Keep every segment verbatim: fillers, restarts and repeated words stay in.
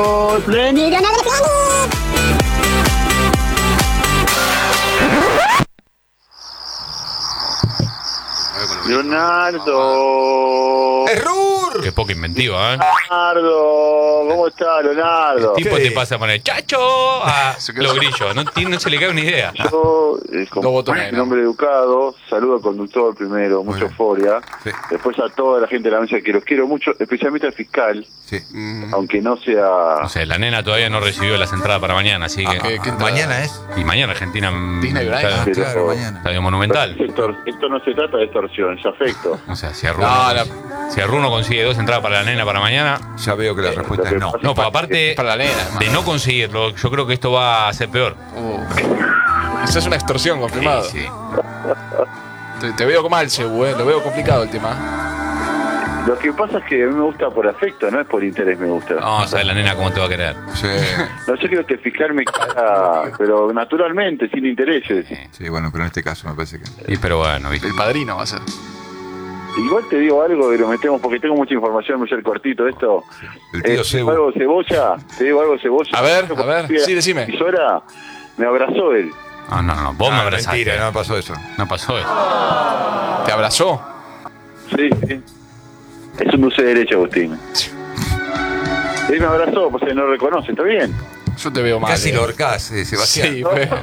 Leonardo. ¡Error! Qué poco inventiva, ¿eh? Leonardo, ¿cómo está, Leonardo? El tipo ¿Qué? te pasa a poner chacho a los grillos. No, no se le cae una idea. Yo, eh, como Dos botones, un ¿no? hombre educado, saludo al conductor primero, mucha bien. euforia. Sí. Después a toda la gente de la mesa que los quiero mucho, especialmente al fiscal, Sí. aunque no sea... No sé, la nena todavía no recibió las entradas para mañana, así que. ¿Qué- qué entrada? Mañana es. Y mañana Argentina. mm, Disney Drive. está- Ah, Pero- Claro, mañana. Estadio Monumental. Esto, esto no se trata de extorsión, es afecto. O sea, si Arruno, No, no. si Arruno consigue dos entradas para la nena para mañana. Ya veo que la respuesta es no. No, pues aparte Para la nena, de hermano. no conseguirlo, yo creo que esto va a ser peor. Uh. Eso es una extorsión, confirmado. Sí, sí. Te, te veo mal, Sebu, eh. Lo veo complicado el tema. Lo que pasa es que a mí me gusta por afecto, no es por interés me gusta. Vamos a ver la nena cómo te va a querer. Sí, No, yo quiero que el fiscal me quiera, pero naturalmente, sin intereses. sí, bueno, pero en este caso me parece que. Y pero bueno, ¿viste? El padrino va a ser. Igual te digo algo y lo metemos porque tengo mucha información, me el cortito esto. El tío Eh, te Cebu. digo algo cebolla, te digo algo cebolla. A ver, a ver, sí, decime. Emisora, me abrazó él. No, no, no, vos me Ah, abrazaste. mentira, no pasó eso. No pasó eso. ¿Te abrazó? Sí, sí. Es un dulce de derecho, Agustín. Él me abrazó, pues él no reconoce, ¿está bien? Yo te veo mal. Casi eh. lo horcás, eh, Sebastián. Sí, fue.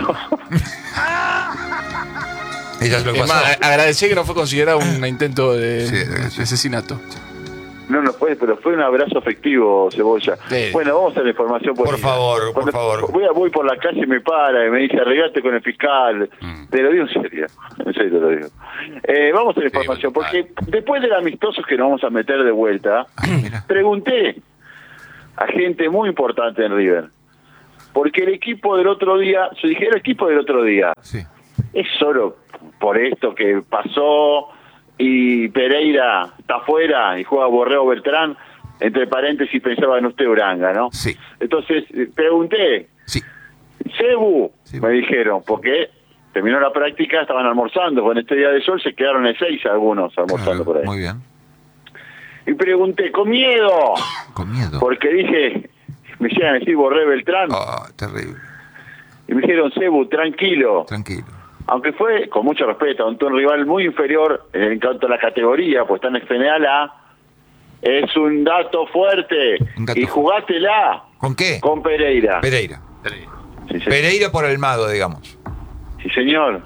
Ella es lo que Es pasó. más, a- agradecí que no fue considerado un intento de, Sí, de sí. asesinato. No, no fue, pero fue un abrazo afectivo, cebolla. Sí. Bueno, vamos a la información. Por pues, favor, por cuando favor. Voy, a- voy por la calle y me para y me dice, arreglate con el fiscal. Mm. Te lo digo en serio, en serio te lo digo. Eh, vamos a la información, bueno, porque después del amistoso que nos vamos a meter de vuelta, Ah, mira. pregunté a gente muy importante en River, porque el equipo del otro día, yo dije, el equipo del otro día, Sí. es solo por esto que pasó y Pereira está afuera y juega Borrego Beltrán, entre paréntesis pensaba en usted Uranga, ¿no? Sí. Entonces eh, pregunté, Sí. Cebu, Sí. me dijeron, porque terminó la práctica, estaban almorzando, con este día de sol se quedaron en seis algunos almorzando Claro, por ahí. muy bien. Y pregunté, con miedo, Con miedo. porque dije, me llegan a decir Borrego Beltrán, Ah, terrible. y me dijeron, Cebu, tranquilo. Tranquilo. Aunque fue, con mucho respeto, ante un rival muy inferior en cuanto a la categoría, pues está en General A, es un dato fuerte. Un dato y jugátela ¿Con qué? con Pereira. Pereira. Sí, sí, Pereira por el mago, digamos. sí, señor.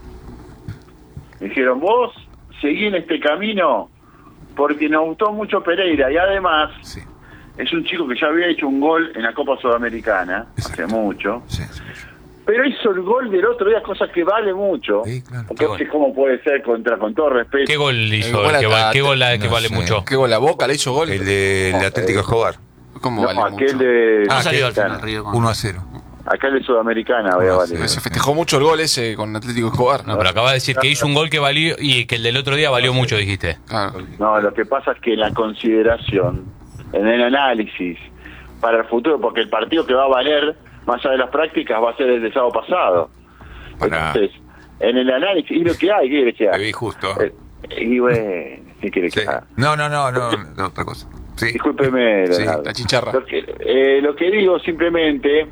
Me dijeron, vos seguí en este camino porque nos gustó mucho Pereira y además Sí. es un chico que ya había hecho un gol en la Copa Sudamericana, Exacto. hace mucho. Sí, sí. Pero hizo el gol del otro día, cosa que vale mucho. Sí, claro. Porque no sé cómo puede ser contra, con todo respeto. ¿Qué gol hizo? El gol ¿Qué, acá- val- qué gol la- que no vale sé. mucho? ¿Qué gol? ¿La Boca le hizo gol? El del Atlético Escobar. ¿Cómo No, vale aquel mucho? de... Ah, No salió al que- final, Río. con- uno a cero. Acá el de Sudamericana, voy a No, valer. sí. Se festejó mucho el gol ese con Atlético Escobar. No, pero acaba de decir que hizo un gol que valió y que el del otro día valió mucho, dijiste. Claro. No, lo que pasa es que la consideración, en el análisis, para el futuro, porque el partido que va a valer, más allá de las prácticas, va a ser el de sábado pasado. Para- Entonces, en el análisis, y lo que hay, ¿qué quiere que haga? Te vi justo. Eh, Y bueno, ¿qué quiere que Sí. haga? No, no, no, no, no, otra cosa. Sí. Discúlpeme, Sí, Leonardo. la chicharra. Lo que, eh, lo que digo simplemente,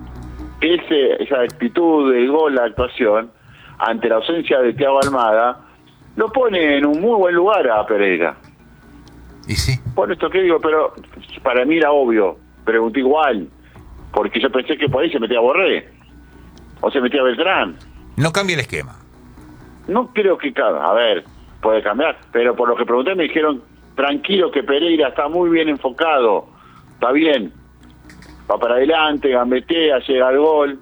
ese, esa actitud del gol, la actuación, ante la ausencia de Thiago Almada, lo pone en un muy buen lugar a Pereira. Y sí. Por esto que digo, pero para mí era obvio, pregunté igual, porque yo pensé que por ahí se metía Borré, o se metía Beltrán. No cambia el esquema. No creo que cada, a ver, puede cambiar, pero por lo que pregunté me dijeron, tranquilo que Pereira está muy bien enfocado, está bien, va para adelante, gambetea, llega al gol.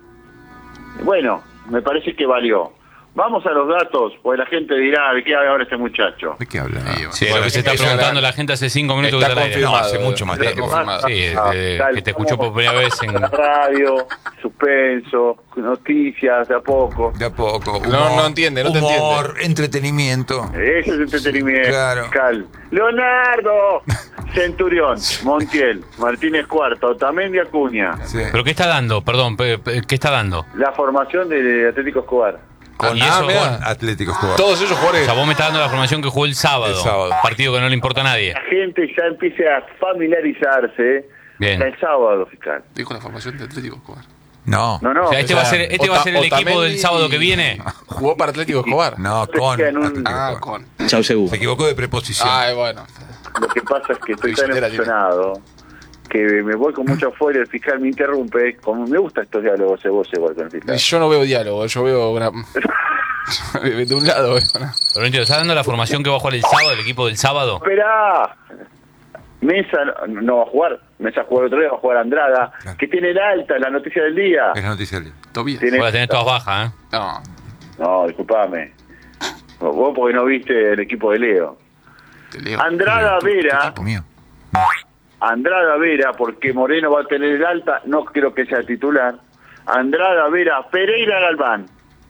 Bueno, me parece que valió. Vamos a los datos, pues la gente dirá, ¿de qué habla ahora este muchacho? ¿De qué habla? Sí, lo que se está eso preguntando era- la gente hace cinco minutos Está que está al aire. No, confirmado. hace mucho más Está tiempo. confirmado. Sí, Ah, eh, tal, que te escuchó por primera vez en... la radio, suspenso, noticias, de a poco. De a poco. Humor, No, no entiende, no te humor, entretenimiento. Eso es entretenimiento. Claro. Fiscal. Leonardo, Centurión, Montiel, Martínez Cuarto, Otamendi Acuña. Sí. ¿Pero qué está dando? Perdón, pe- pe- ¿qué está dando? La formación de Atlético Escobar. Con, y eso- con mirá. Atlético Escobar. Todos esos O jugadores. sea, vos me estás dando la formación que jugó el sábado. El sábado. Partido que no le importa a nadie. La gente ya empiece a familiarizarse Bien. El sábado, fiscal. Dijo la formación de Atlético Escobar. No. No, no. O sea, este va a ser, este va a ser el Otamendi equipo del sábado que viene. Jugó para Atlético Escobar. No, con. En un- Atlético Ah, Escobar. con. Chau, Sebu. Se equivocó de preposición. Ay, bueno. Lo que pasa es que estoy tan Billetera tiene. emocionado que me voy con mucho afuera y el fiscal me interrumpe. Como me gustan estos diálogos de vos igual con el fiscal. Yo no veo diálogo, yo veo una... de un lado veo, ¿no? Pero no entiendo, ¿está dando la formación que va a jugar el sábado, el equipo del sábado? Esperá. Mesa no, no va a jugar. Mesa jugó el otro día, va a jugar Andrada. Claro. Que tiene el alta, la noticia del día. Es la noticia del día. Tobías. Tiene- Voy a tener todas bajas, ¿eh? No. No, disculpame. Vos porque no viste el equipo de Leo. Te leo. Andrada Vera. Equipo mío. Andrada Vera, porque Moreno va a tener el alta, no creo que sea titular. Andrada Vera, Pereira Galván,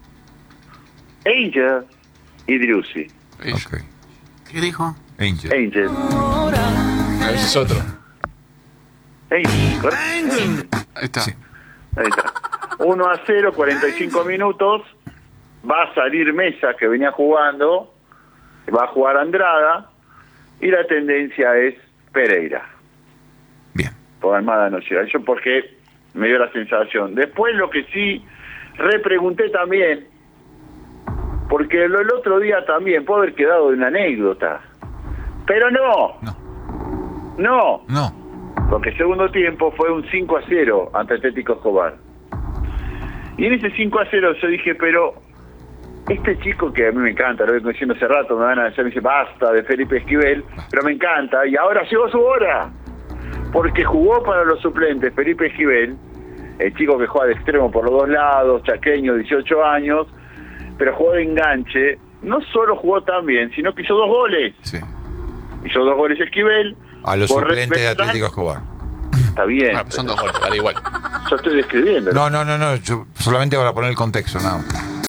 Angel y Driussi. Ella. Ok. ¿Qué dijo? Angel. Angel. A ver si es otro. Angel, ¿correcto? Ahí está. Sí. Ahí está. uno a cero, cuarenta y cinco minutos. Va a salir Mesa, que venía jugando. Va a jugar Andrada. Y la tendencia es Pereira. Bien. Por Almada no llega. Yo porque me dio la sensación. Después lo que sí repregunté también, porque lo, el otro día también puede haber quedado de una anécdota. Pero no, No. no, No. porque el segundo tiempo fue un cinco a cero ante Atlético Escobar. Y en ese cinco a cero yo dije, pero este chico que a mí me encanta, lo vengo diciendo hace rato, me van a decir, me dice, basta de Felipe Esquivel, pero me encanta, y ahora llegó su hora, porque jugó para los suplentes Felipe Esquivel, el chico que juega de extremo por los dos lados, chaqueño, dieciocho años, pero jugó de enganche, no solo jugó tan bien, sino que hizo dos goles, Sí. hizo dos goles Esquivel, A los por suplentes de respetar- Atlético Escobar. Está bien, Ah, pues son dos goles, vale igual. yo estoy describiendo. No, no, no, no. Yo solamente para poner el contexto, no.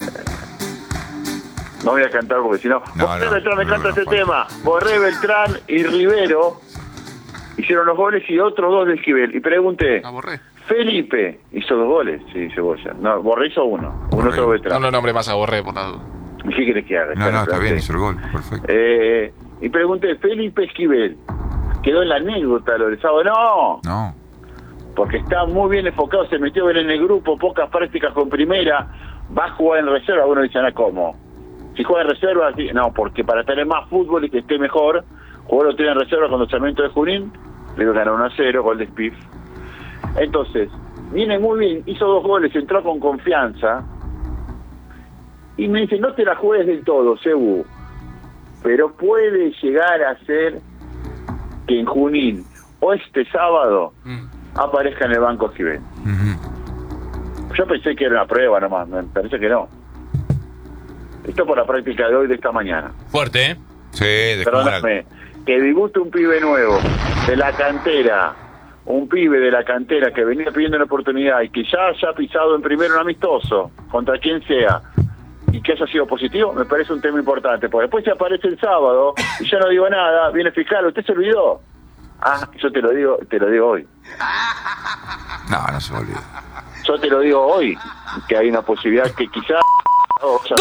No voy a cantar porque si no... No, Borré, no, Beltrán, me no, encanta no, este no, tema. Borré, Beltrán y Rivero hicieron los goles y otros dos de Esquivel. Y pregunté, Ah, borré. Felipe hizo dos goles, sí, Cebolla. No, Borré hizo uno, uno Borré. otro No Beltrán. lo nombre más a borré por la duda. ¿Y qué querés que haga? No, no, está Claro, bien, sí. hizo el gol. Perfecto. Eh, y pregunté, Felipe Esquivel, quedó en la anécdota lo del sábado. No, No. porque está muy bien enfocado, se metió bien en el grupo, pocas prácticas con primera, va a jugar en reserva. Uno dice, ¿no? ¿Cómo? Si juega en reserva, sí, no, porque para tener más fútbol y que esté mejor, jugó lo tiene en reserva con los Sarmiento de Junín, le ganó uno a cero, gol de Spiff. Entonces, viene muy bien, hizo dos goles, entró con confianza, y me dice, no te la juegues del todo, Cebu, pero puede llegar a ser que en Junín o este sábado Mm. aparezca en el banco Esquivel. Ujú. Yo pensé que era una prueba nomás, me parece que no. Esto por la práctica de hoy, de esta mañana. Fuerte, ¿eh? Sí, dejó mal. Perdóname, que debute un pibe nuevo, de la cantera, un pibe de la cantera que venía pidiendo una oportunidad y que ya haya pisado en primero un amistoso, contra quien sea, y que haya sido positivo, me parece un tema importante, porque después se aparece el sábado y yo no digo nada, viene el fiscal, ¿usted se olvidó? Ah, yo te lo digo, te lo digo hoy. No, no se me olvida. Yo te lo digo hoy, que hay una posibilidad que quizás... o sea,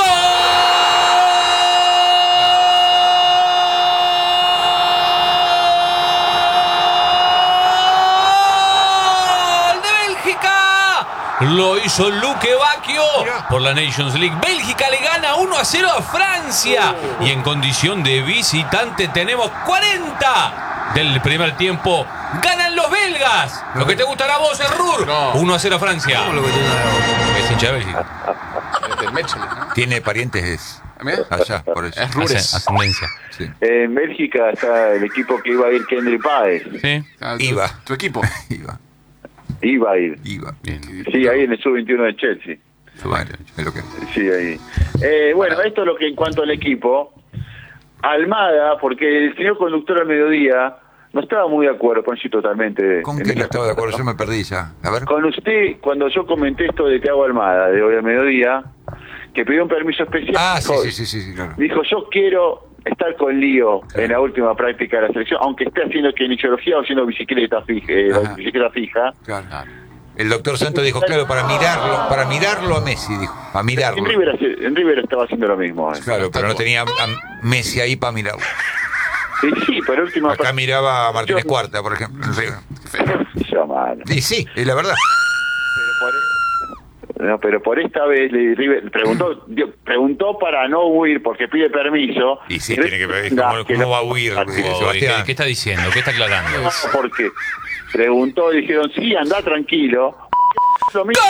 ¡Gol de Bélgica! Lo hizo Luque Bacchio por la Nations League. Bélgica le gana uno a cero a Francia. Y en condición de visitante tenemos cuarenta del primer tiempo. ¡Ganan los belgas! Lo que te gustará a vos, Errur. No. uno a cero a Francia. Es hincha de Bélgica. Es del Mechelen, ¿no? Tiene parientes Mira. allá, por eso. Es Rures. Ascendencia. Sí. en Bélgica está el equipo que iba a ir Kendry Páez. ¿Sí? Ah, tu- Iba. Tu equipo. Iba, Iba a ir. iba. Bien. Sí, ahí en el sub veintiuno de Chelsea. Bueno, es lo que. Sí, ahí. Eh, bueno, esto es lo que en cuanto al equipo. Almada, porque el señor conductor al mediodía no estaba muy de acuerdo con sí totalmente. ¿Con en qué no esta estaba de acuerdo? cosa. Yo me perdí ya. A ver. Con usted, cuando yo comenté esto de Thiago Almada, de hoy al mediodía, que pidió un permiso especial. Ah, sí, dijo, sí, sí, sí, sí, claro. Dijo, yo quiero estar con Lío en la última práctica de la selección, aunque esté haciendo kinesiología o haciendo bicicleta fija, eh, Ajá. bicicleta fija. Claro. El doctor Santos dijo, claro, para mirarlo, para mirarlo a Messi, dijo, para mirarlo. En River, hace- en River estaba haciendo lo mismo. eh. Claro, pero no tenía a Messi ahí para mirarlo. Sí, sí, pero última Acá miraba a Martínez Yo- Cuarta, por ejemplo. en River. Yo, mano. Y sí, es la verdad. No, pero por esta vez le, River preguntó, dio- preguntó para no huir porque pide permiso. Y sí, Pero tiene que pedir. venga, ¿Cómo, que cómo no- va a huir, Ah, eh, Oh, ¿qué, Sebastián? qué está diciendo? ¿Qué está aclarando? Porque preguntó y dijeron, sí, anda tranquilo. Lo mismo.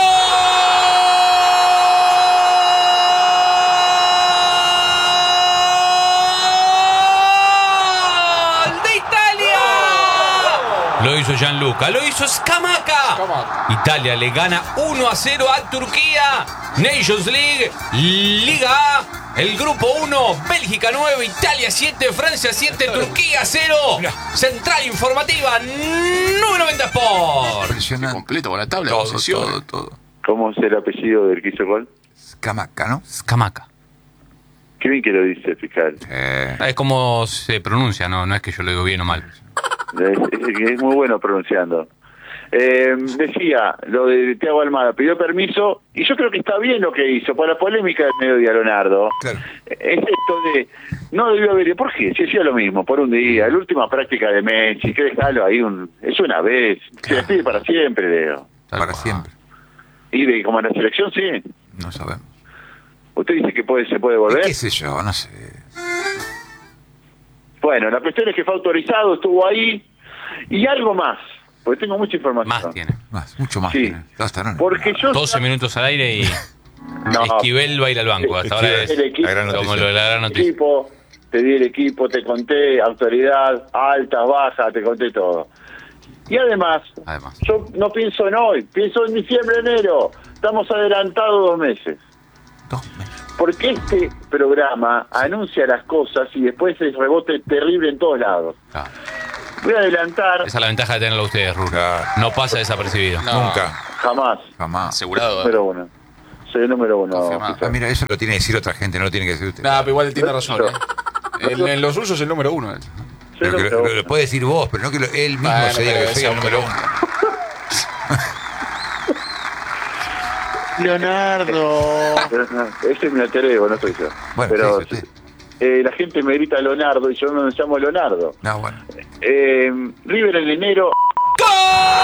¡Gol de Italia! Lo hizo Gianluca, lo hizo Scamacca. Scamacca. Italia le gana uno a cero a Turquía. Nations League, Liga A, el grupo uno, Bélgica nueve, Italia siete, Francia siete, Turquía cero. Central informativa, número noventa Sport. Impresionante. Completo con la tabla de Todo, posición. todo, todo. ¿Cómo es el apellido del que hizo gol? Camaca, ¿no? Scamacca. Qué bien que lo dice, fiscal. Eh, Es como se pronuncia, no, no es que yo lo digo bien o mal. Es, es- es muy bueno pronunciando. Eh, decía, lo de Thiago Almada, pidió permiso y yo creo que está bien lo que hizo. Para la polémica del mediodía, Leonardo, Claro. es esto de, no debió haber, ¿por qué? Si hacía lo mismo, por un día, la última práctica de Messi, que dejarlo ahí, un, es una vez, se despide para siempre, Leo. Tal para cual. siempre. Y de como en la selección, sí. No sabemos. Usted dice que puede, se puede ¿Y volver. ¿Qué sé yo? No sé. Bueno, la cuestión es que fue autorizado, estuvo ahí, y algo más, porque tengo mucha información. Más tiene. Más, mucho más. Sí, tiene. Hasta no- porque yo... doce minutos al aire y No. Esquivel va a ir al banco. Hasta ahora Esquivel. es El equipo, La gran como noticia. lo de la gran noticia. equipo, te di el equipo, te conté, autoridad, altas, bajas, te conté todo. Y además, Además. yo no pienso en hoy, pienso en diciembre, enero. Estamos adelantados dos meses. Dos meses. Porque este programa anuncia las cosas y después es rebote terrible en todos lados. Claro. Voy a adelantar, Esa es la ventaja de tenerlo a ustedes, Rulo. Claro. No pasa desapercibido. No. Nunca. jamás. Jamás. Asegurado. ¿eh? Número uno. Soy el número uno. Confirmado. oficial. Ah, mira, eso lo tiene que decir otra gente, no lo tiene que decir usted. Nah, pero igual él tiene razón. ¿eh? En, en los rusos es el número uno. ¿eh? Soy el Pero que número lo, uno. lo puede decir vos, pero no que lo- él mismo Bueno, se diga pero que soy ese el número uno. Leonardo. Ese es mi alter ego, no soy yo. Bueno, Pero sí, sí, eh, la gente me grita Leonardo y yo no me llamo Leonardo. No, bueno. Eh, River en enero